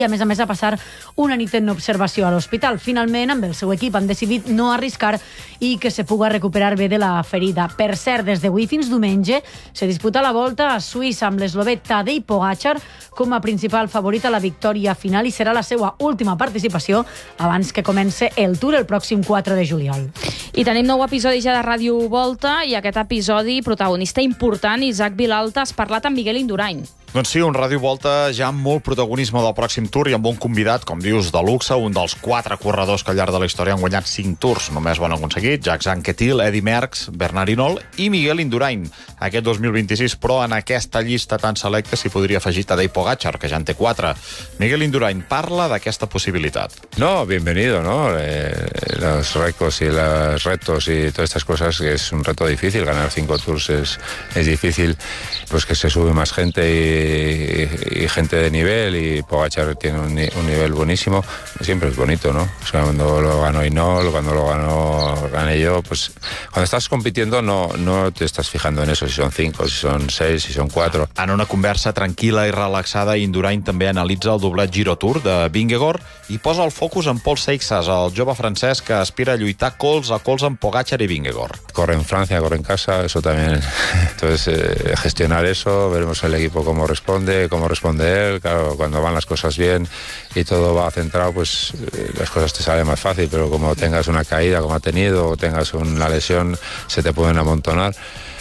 i a més a passar una nit en observació a l'hospital. Finalment, amb el seu equip han decidit no arriscar i que se puga recuperar bé de la ferida. Per cert, des d'avui fins diumenge se disputa la Volta a Suïssa amb l'eslovè Tadej Pogačar com a principal favorit a la victòria final i serà la seva última participació abans que comence el Tour el pròxim 4 de juliol. I tenim nou episodi ja de Ràdio Volta i aquest episodi, protagonista important, Isaac Vilalta, has parlat amb Miguel Indurain. Doncs sí, un Ràdio Volta ja amb molt protagonisme del pròxim Tour i amb un convidat, com dius, de luxe, un dels 4 corredors que al llarg de la història han guanyat 5 Tours. Només ho han aconseguit Jacques Anquetil, Eddy Merckx, Bernard Hinault i Miguel Indurain. Aquest 2026, però en aquesta llista tan selecta s'hi podria afegir Tadej Pogačar, que ja en té 4. Miguel Indurain parla d'aquesta possibilitat. No, bienvenido, ¿no? Los récords y los retos y todas estas cosas, que es un reto difícil. Ganar 5 Tours es difícil, pues que se sube más gente y gente de nivel, y Pogačar tiene un nivel buenísimo. Siempre es bonito, ¿no? O sea, cuando lo ganó Hinault, cuando lo gané yo, pues cuando estás compitiendo no te estás fijando en eso, si son 5, si son 6, si son 4. En una conversa tranquil·la i relaxada, Indurain també analitza el doblet Giro Tour de Vingegaard i posa el focus en Paul Seixas, el jove francès que aspira a lluitar cols a cols amb Pogačar i Vingegaard. Corre en Francia, corre en casa, eso también. Entonces, gestionar eso, veremos el equipo cómo responde él. Claro, cuando van las cosas bien y todo va centrado, pues las cosas te salen más fácil, pero como tengas una caída como ha tenido o tengas una lesión, se te pueden amontonar.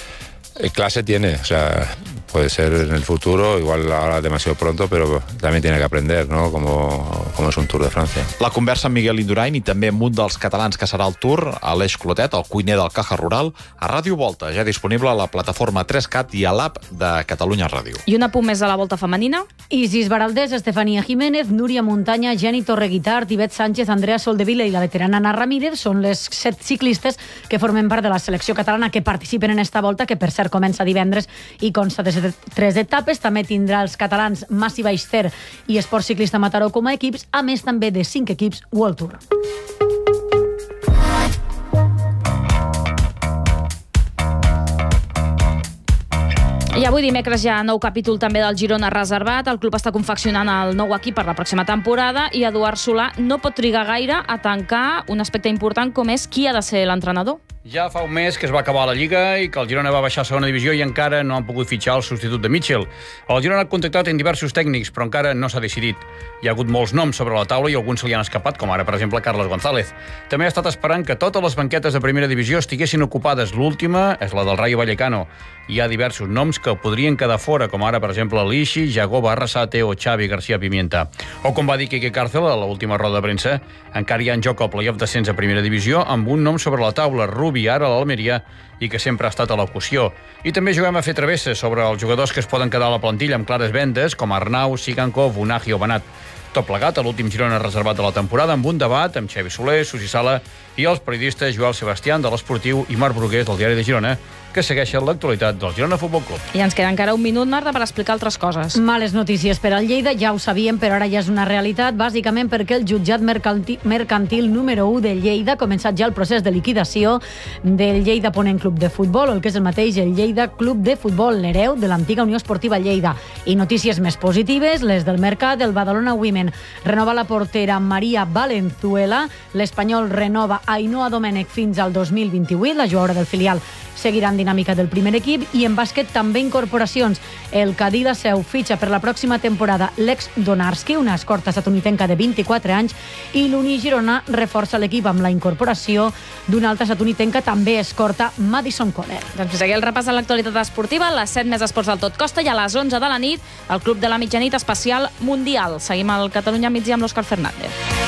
Clase tiene, o sea, puede ser en el futuro, igual ahora demasiado pronto, pero también tiene que aprender, ¿no? Como es un Tour de Francia. La conversa amb Miguel Indurain i també amb un dels catalans que serà al Tour, Aleix Clotet, el cuiner del Caja Rural, a Ràdio Volta, ja disponible a la plataforma 3CAT i a l'app de Catalunya Ràdio. I un apunt més de la Volta femenina? Isis Baraldés, Estefanía Jiménez, Núria Muntanya, Jenny Torreguitart, Ivette Sánchez, Andrea Soldevila i la veterana Ana Ramírez són les 7 ciclistes que formen part de la selecció catalana que participen en esta volta, que per cert comença divendres i consta de 3 etapes. També tindrà els catalans Massi Ballester i Esport Ciclista Mataró com a equips, a més també de 5 equips World Tour. I avui dimecres hi ha nou capítol també del Girona reservat. El club està confeccionant el nou equip per la pròxima temporada i Eduard Solà no pot trigar gaire a tancar un aspecte important com és qui ha de ser l'entrenador. Ja fa un mes que es va acabar la Lliga i que el Girona va baixar a segona divisió i encara no han pogut fitxar el substitut de Mitchell. El Girona ha contactat en diversos tècnics, però encara no s'ha decidit. Hi ha hagut molts noms sobre la taula i alguns se li han escapat, com ara, per exemple, Carles González. També ha estat esperant que totes les banquetes de primera divisió estiguessin ocupades. L'última és la del Rayo Vallecano. Hi ha diversos noms que podrien quedar fora, com ara, per exemple, Lixi, Jacob Arrasate o Xavi García Pimienta. O, com va dir Quique Cárcel a l'última roda de premsa, encara hi ha en joc el play-off d'ascens a primera divisió amb un nom sobre la taula, Rubi, ara a l'Almeria, i que sempre ha estat a l'equació. I també juguem a fer travesses sobre els jugadors que es poden quedar a la plantilla amb clares vendes, com Arnau, Sigankov, Unagi o Benat. Tot plegat a l'últim Girona reservat de la temporada amb un debat amb Xavi Soler, Susi Sala i els periodistes Joel Sebastián de l'Esportiu i Marc Brugués del Diari de Girona, que segueixen l'actualitat del Girona Futbol Club. I ens queda encara un minut, Marta, per explicar altres coses. Males notícies per al Lleida, ja ho sabíem, però ara ja és una realitat, bàsicament perquè el jutjat mercantil número 1 de Lleida ha començat ja el procés de liquidació del Lleida Ponent Club de Futbol, o el que és el mateix, el Lleida Club de Futbol, l'hereu de l'antiga Unió Esportiva Lleida. I notícies més positives, les del mercat, el Badalona Women renova la portera Maria Valenzuela, l'Espanyol renova Ainhoa Domènech fins al 2028, la jugadora del filial seguirà en dinàmica del primer equip, i en bàsquet també incorporacions. El Cadí de Seu fitxa per la pròxima temporada l'ex Donarski, una escorta estatunidenca de 24 anys, i l'Uni Girona reforça l'equip amb la incorporació d'una altra estatunidenca, també escorta, Madison Coller. Doncs fins aquí el repàs de l'actualitat esportiva, les 7 més esports del Tot Costa, i a les 11 de la nit, el Club de la Mitjanit especial Mundial. Seguim al Catalunya Migdia amb l'Òscar Fernández.